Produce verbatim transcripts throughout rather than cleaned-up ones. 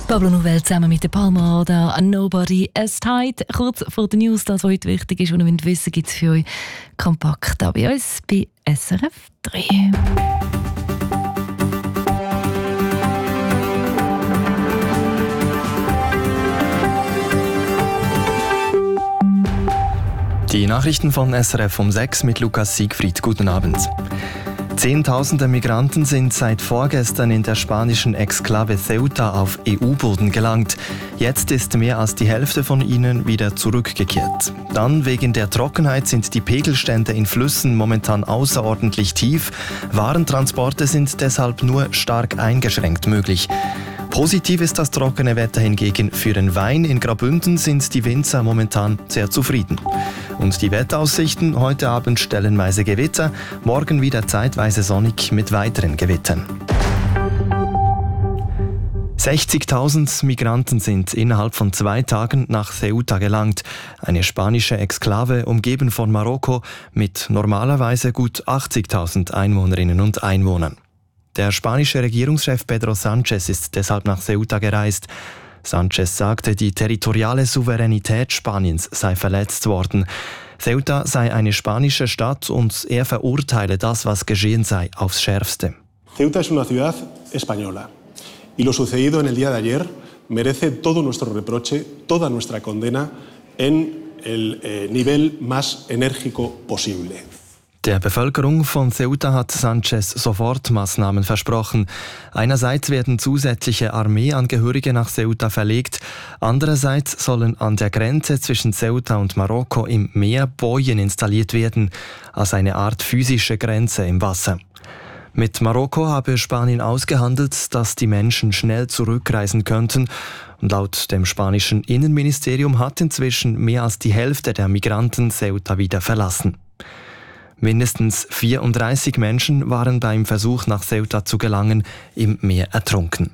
Pablo Nouvel zusammen mit der Palma oder Nobody as Tight. Kurz vor der News, das was heute wichtig ist und ihr wissen, gibt es für euch kompakt da bei uns bei S R F drei. Die Nachrichten von S R F um sechs mit Lukas Siegfried. Guten Abend. Zehntausende Migranten sind seit vorgestern in der spanischen Exklave Ceuta auf E U-Boden gelangt. Jetzt ist mehr als die Hälfte von ihnen wieder zurückgekehrt. Dann wegen der Trockenheit sind die Pegelstände in Flüssen momentan außerordentlich tief. Warentransporte sind deshalb nur stark eingeschränkt möglich. Positiv ist das trockene Wetter hingegen. Für den Wein in Graubünden sind die Winzer momentan sehr zufrieden. Und die Wetteraussichten: heute Abend stellenweise Gewitter, morgen wieder zeitweise sonnig mit weiteren Gewittern. sechzigtausend Migranten sind innerhalb von zwei Tagen nach Ceuta gelangt. Eine spanische Exklave, umgeben von Marokko, mit normalerweise gut achtzigtausend Einwohnerinnen und Einwohnern. Der spanische Regierungschef Pedro Sánchez ist deshalb nach Ceuta gereist. Sánchez sagte, die territoriale Souveränität Spaniens sei verletzt worden. Ceuta sei eine spanische Stadt und er verurteile das, was geschehen sei, aufs Schärfste. Ceuta es una ciudad española y lo sucedido en el día de ayer merece todo nuestro reproche, toda nuestra condena en el eh, nivel más enérgico posible. Der Bevölkerung von Ceuta hat Sánchez Sofortmaßnahmen versprochen. Einerseits werden zusätzliche Armeeangehörige nach Ceuta verlegt, andererseits sollen an der Grenze zwischen Ceuta und Marokko im Meer Bojen installiert werden, als eine Art physische Grenze im Wasser. Mit Marokko habe Spanien ausgehandelt, dass die Menschen schnell zurückreisen könnten. Und laut dem spanischen Innenministerium hat inzwischen mehr als die Hälfte der Migranten Ceuta wieder verlassen. Mindestens vierunddreißig Menschen waren beim Versuch, nach Ceuta zu gelangen, im Meer ertrunken.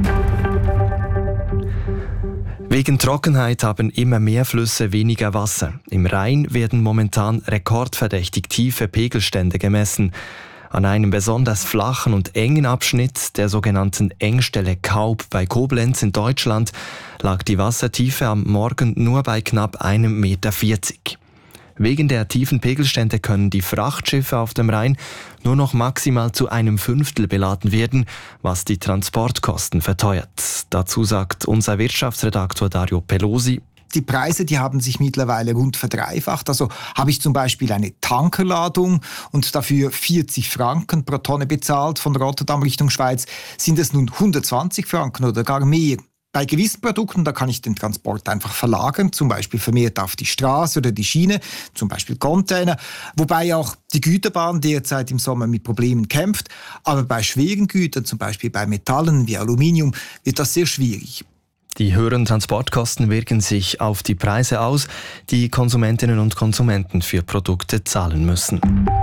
Wegen Trockenheit haben immer mehr Flüsse weniger Wasser. Im Rhein werden momentan rekordverdächtig tiefe Pegelstände gemessen. An einem besonders flachen und engen Abschnitt, der sogenannten Engstelle Kaub bei Koblenz in Deutschland, lag die Wassertiefe am Morgen nur bei knapp einem Meter vierzig. Wegen der tiefen Pegelstände können die Frachtschiffe auf dem Rhein nur noch maximal zu einem Fünftel beladen werden, was die Transportkosten verteuert. Dazu sagt unser Wirtschaftsredaktor Dario Pelosi: Die Preise, die haben sich mittlerweile rund verdreifacht. Also habe ich zum Beispiel eine Tankerladung und dafür vierzig Franken pro Tonne bezahlt von Rotterdam Richtung Schweiz, sind es nun hundertzwanzig Franken oder gar mehr. Bei gewissen Produkten, da kann ich den Transport einfach verlagern, zum Beispiel vermehrt auf die Straße oder die Schiene, zum Beispiel Container, wobei auch die Güterbahn derzeit im Sommer mit Problemen kämpft. Aber bei schweren Gütern, zum Beispiel bei Metallen wie Aluminium, wird das sehr schwierig. Die höheren Transportkosten wirken sich auf die Preise aus, die Konsumentinnen und Konsumenten für Produkte zahlen müssen.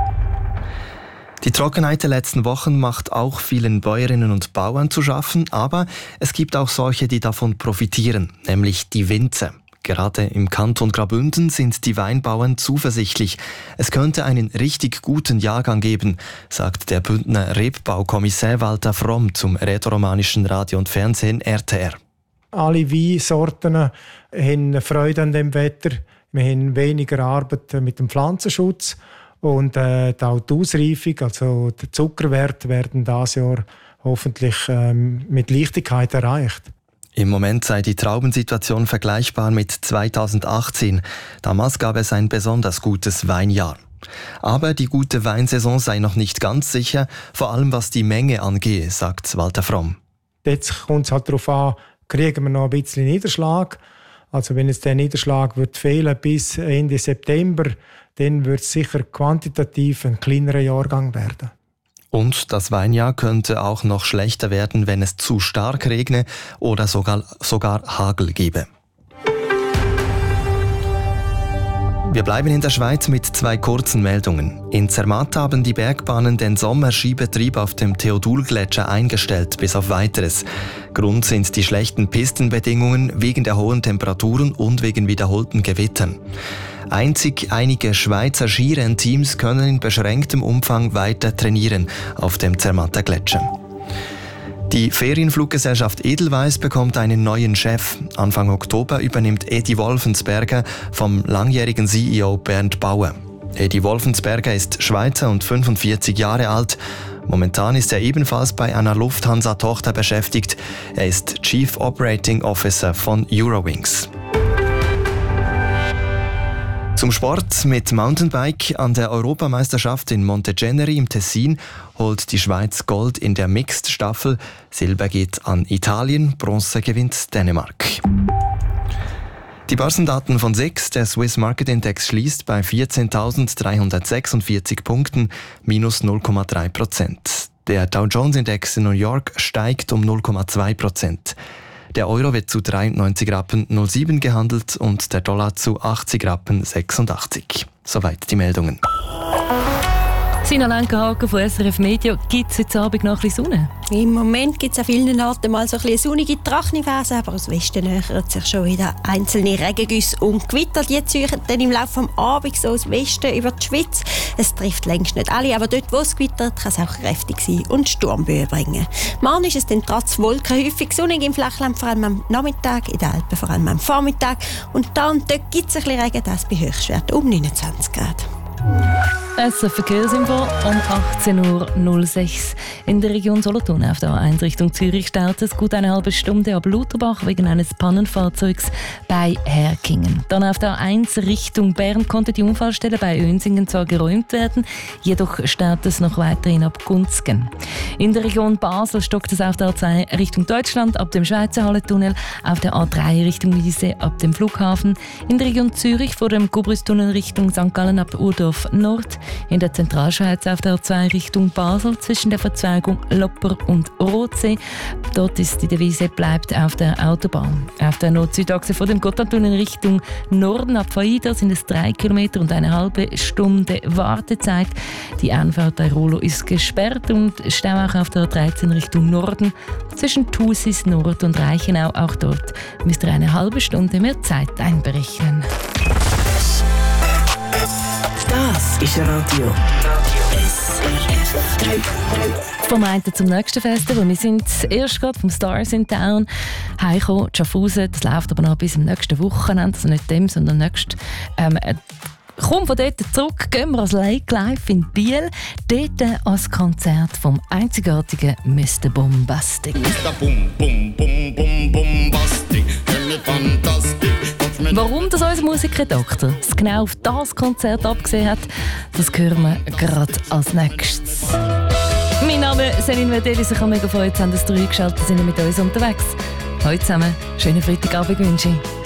Die Trockenheit der letzten Wochen macht auch vielen Bäuerinnen und Bauern zu schaffen, aber es gibt auch solche, die davon profitieren, nämlich die Winzer. Gerade im Kanton Graubünden sind die Weinbauern zuversichtlich. Es könnte einen richtig guten Jahrgang geben, sagt der Bündner Rebbaukommissär Walter Fromm zum rätoromanischen Radio und Fernsehen R T R. Alle Weinsorten haben Freude an dem Wetter. Wir haben weniger Arbeit mit dem Pflanzenschutz. Und äh, auch die Ausreifung, also der Zuckerwert, werden dieses Jahr hoffentlich ähm, mit Leichtigkeit erreicht. Im Moment sei die Traubensituation vergleichbar mit zweitausendachtzehn. Damals gab es ein besonders gutes Weinjahr. Aber die gute Weinsaison sei noch nicht ganz sicher, vor allem was die Menge angehe, sagt Walter Fromm. Jetzt kommt es halt darauf an, kriegen wir noch ein bisschen Niederschlag. Also wenn es der Niederschlag wird fehlen bis Ende September, dann wird es sicher quantitativ ein kleinerer Jahrgang werden. Und das Weinjahr könnte auch noch schlechter werden, wenn es zu stark regne oder sogar, sogar Hagel gebe. Wir bleiben in der Schweiz mit zwei kurzen Meldungen. In Zermatt haben die Bergbahnen den Sommerskibetrieb auf dem Theodulgletscher eingestellt, bis auf Weiteres. Grund sind die schlechten Pistenbedingungen wegen der hohen Temperaturen und wegen wiederholten Gewittern. Einzig einige Schweizer Skirennteams können in beschränktem Umfang weiter trainieren auf dem Zermatter Gletscher. Die Ferienfluggesellschaft Edelweiss bekommt einen neuen Chef. Anfang Oktober übernimmt Edi Wolfensberger vom langjährigen C E O Bernd Bauer. Edi Wolfensberger ist Schweizer und fünfundvierzig Jahre alt. Momentan ist er ebenfalls bei einer Lufthansa-Tochter beschäftigt. Er ist Chief Operating Officer von Eurowings. Zum Sport mit Mountainbike an der Europameisterschaft in Montegeneri im Tessin holt die Schweiz Gold in der Mixed-Staffel. Silber geht an Italien, Bronze gewinnt Dänemark. Die Börsendaten von S I X, der Swiss Market Index, schließt bei vierzehntausenddreihundertsechsundvierzig Punkten, minus null Komma drei Prozent. Der Dow Jones Index in New York steigt um null Komma zwei Prozent. Der Euro wird zu dreiundneunzig Rappen null sieben gehandelt und der Dollar zu achtzig Rappen sechsundachtzig. Soweit die Meldungen. Sina Lenkerhaken von S R F Media. Gibt es heute Abend noch ein bisschen Sonne? Im Moment gibt es an vielen Orten mal so ein bisschen sonnige, trockene Phase, aber aus Westen nähert sich schon wieder einzelne Regengüsse und Gewitter. Die ziehen dann im Laufe des Abends so aus Westen über die Schweiz. Es trifft längst nicht alle, aber dort, wo es gewittert, kann es auch kräftig sein und Sturmböen bringen. Morgen ist es dann trotz Wolken häufig sonnig im Flachland, vor allem am Nachmittag, in den Alpen vor allem am Vormittag. Und da und dort gibt es ein bisschen Regen, das bei Höchstwerten um neunundzwanzig Grad. S R F Verkehrsinfo um achtzehn Uhr null sechs. In der Region Solothurn auf der A eins Richtung Zürich staut es gut eine halbe Stunde ab Lutherbach wegen eines Pannenfahrzeugs bei Herkingen. Dann auf der A eins Richtung Bern konnte die Unfallstelle bei Önsingen zwar geräumt werden, jedoch staut es noch weiterhin ab Gunzgen. In der Region Basel stockt es auf der A zwei Richtung Deutschland ab dem Schweizer Hallentunnel, auf der A drei Richtung Wiese ab dem Flughafen, in der Region Zürich vor dem Gubristunnel Richtung Sankt Gallen ab Urdorf Nord, in der Zentralschweiz auf der A zwei Richtung Basel zwischen der Verzweigung Lopper und Rotsee. Dort ist die Devise «Bleibt auf der Autobahn». Auf der Nord-Süd-Achse vor dem Gotthardtunnel Richtung Norden ab Faida sind es drei Kilometer und eine halbe Stunde Wartezeit. Die Einfahrt bei Rolo ist gesperrt und Stau auch auf der A dreizehn Richtung Norden zwischen Thusis Nord und Reichenau. Auch dort müsst ihr eine halbe Stunde mehr Zeit einberechnen. Das ist Radio S R F. Vom einen zum nächsten Festival. Wir sind erst gerade vom Stars in Town heimgekommen, Schaffhausen. Das läuft aber noch bis zum nächsten Wochenende, also nicht dem, sondern nächst. Ähm, Komm von dort zurück, gehen wir als Lake Live in Biel. Dort als Konzert vom einzigartigen Mister Bombastic. Mister Bum, Bum, Bum, Bum, Bombastic, fantastisch. Warum das unser Musikredakteur es genau auf das Konzert abgesehen hat, das hören wir gerade als nächstes. Mein Name ist Selin Verdelis, ich habe mega gefreut, dass Sie drei geschaltet sind mit uns unterwegs. Heute zusammen, schönen Freitagabend wünsche ich.